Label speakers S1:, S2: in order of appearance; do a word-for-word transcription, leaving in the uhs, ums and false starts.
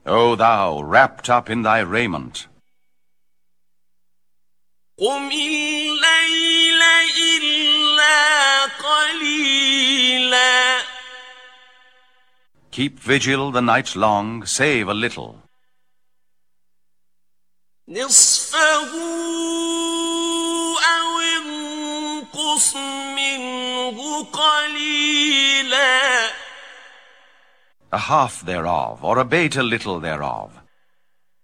S1: O thou wrapped up in thy raiment,
S2: قم الليل إلا قليلا
S1: keep vigil the night long, save a little.
S2: نصفه أو انقص منه قليلا
S1: A half thereof, or abate a little thereof.